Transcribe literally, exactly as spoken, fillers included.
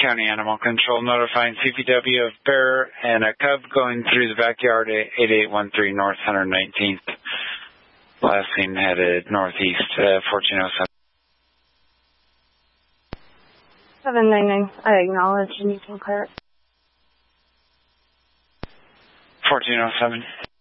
County Animal Control notifying C P W of bear and a cub going through the backyard at eighty-eight thirteen North one hundred nineteenth. Last seen headed northeast, uh, fourteen oh seven. seven nine nine, I acknowledge and you can clear it. fourteen oh seven.